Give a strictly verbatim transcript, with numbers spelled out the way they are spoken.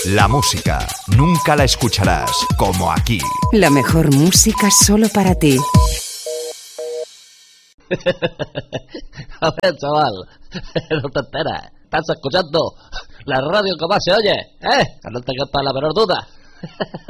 La música nunca la escucharás como aquí. La mejor música solo para ti. A ver, chaval, no te enteras. Estás escuchando la radio que más se oye, ¿eh? Que no te quepa la menor duda.